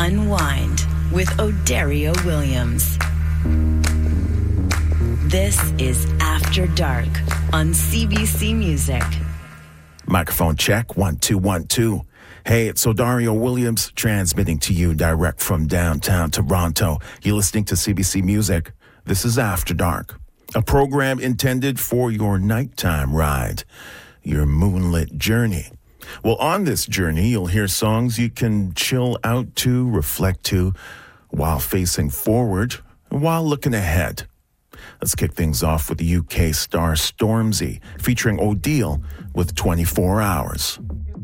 Unwind with Odario Williams. This is After Dark on CBC Music. Microphone check, 1 2 1 2. Hey, it's Odario Williams transmitting to you direct from downtown Toronto. You're listening to CBC Music. This is After Dark, a program intended for your nighttime ride, your moonlit journey. Well, on this journey, you'll hear songs you can chill out to, reflect to, while facing forward, while looking ahead. Let's kick things off with the UK star Stormzy, featuring Odile with 24 Hours.